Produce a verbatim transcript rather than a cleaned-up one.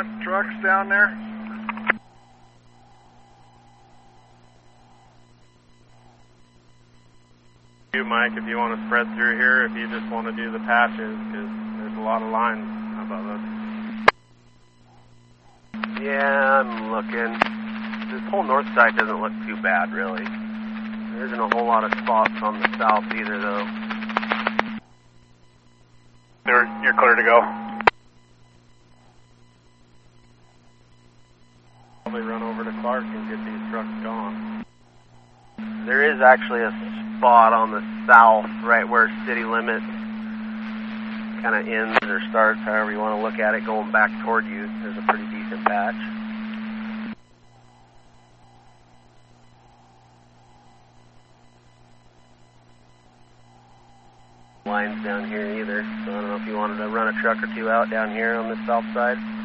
want trucks down there? You, Mike, if you want to spread through here, if you just want to do the patches, because there's a lot of lines above us. Yeah, I'm looking. This whole north side doesn't look too bad, really. There isn't a whole lot of spots on the south either, though. You're, you're clear to go. Probably run over to Clark and get these trucks gone. There is actually a spot on the south, right where city limits kind of ends or starts, however you want to look at it, going back toward you. There's a pretty decent patch. Lines down here either, so I don't know if you wanted to run a truck or two out down here on the south side.